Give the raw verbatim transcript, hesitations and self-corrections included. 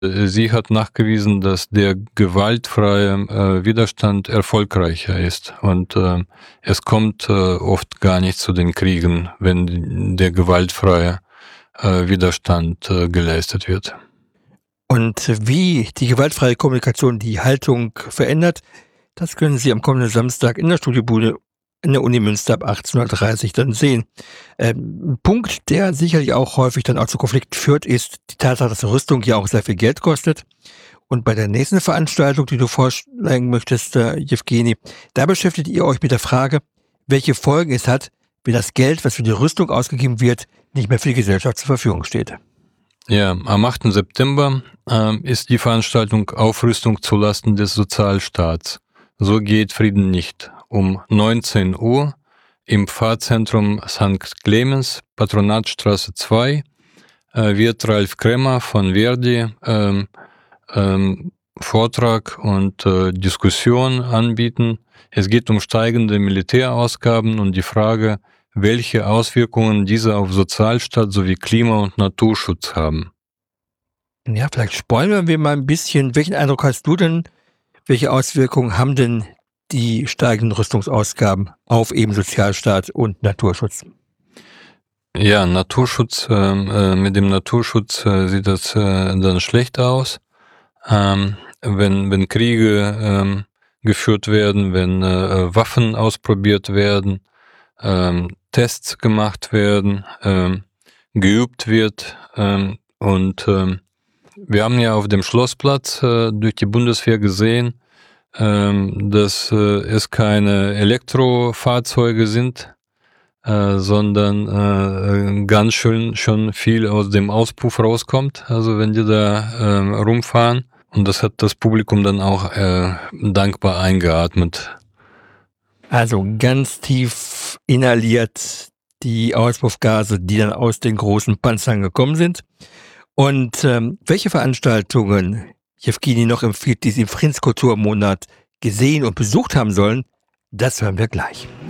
Sie hat nachgewiesen, dass der gewaltfreie äh, Widerstand erfolgreicher ist. Und äh, es kommt äh, oft gar nicht zu den Kriegen, wenn der gewaltfreie äh, Widerstand äh, geleistet wird. Und wie die gewaltfreie Kommunikation die Haltung verändert, das können Sie am kommenden Samstag in der Studiobude in der Uni Münster ab achtzehn Uhr dreißig dann sehen. Ähm, ein Punkt, der sicherlich auch häufig dann auch zu Konflikten führt, ist die Tatsache, dass Rüstung ja auch sehr viel Geld kostet. Und bei der nächsten Veranstaltung, die du vorschlagen möchtest, äh, Jewgeni, da beschäftigt ihr euch mit der Frage, welche Folgen es hat, wenn das Geld, was für die Rüstung ausgegeben wird, nicht mehr für die Gesellschaft zur Verfügung steht. Ja, am achten September äh, ist die Veranstaltung Aufrüstung zulasten des Sozialstaats. So geht Frieden nicht. Um neunzehn Uhr im Pfarrzentrum Sankt Clemens, Patronatstraße zwei, äh, wird Ralf Krämer von Verdi ähm, ähm, Vortrag und äh, Diskussion anbieten. Es geht um steigende Militärausgaben und die Frage, welche Auswirkungen diese auf Sozialstaat sowie Klima- und Naturschutz haben. Ja, vielleicht spoilern wir mal ein bisschen. Welchen Eindruck hast du denn? Welche Auswirkungen haben denn die steigenden Rüstungsausgaben auf eben Sozialstaat und Naturschutz? Ja, Naturschutz, äh, mit dem Naturschutz äh, sieht das äh, dann schlecht aus. Ähm, wenn, wenn Kriege ähm, geführt werden, wenn äh, Waffen ausprobiert werden, ähm, Tests gemacht werden, ähm, geübt wird. Ähm, und ähm, wir haben ja auf dem Schlossplatz äh, durch die Bundeswehr gesehen, ähm, dass äh, es keine Elektrofahrzeuge sind, äh, sondern äh, ganz schön schon viel aus dem Auspuff rauskommt. Also wenn die da äh, rumfahren. Und das hat das Publikum dann auch äh, dankbar eingeatmet. Also ganz tief inhaliert die Auspuffgase, die dann aus den großen Panzern gekommen sind. Und ähm, welche Veranstaltungen Jewgeni noch empfiehlt, die Sie im Friedenskulturmonat gesehen und besucht haben sollen, das hören wir gleich.